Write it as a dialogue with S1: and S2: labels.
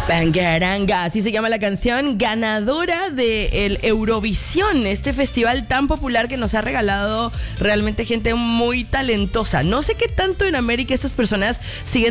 S1: Bangaranga, así se llama la canción, ganadora del Eurovisión, este festival tan popular que nos ha regalado realmente gente muy talentosa. No sé qué tanto en América estas personas siguen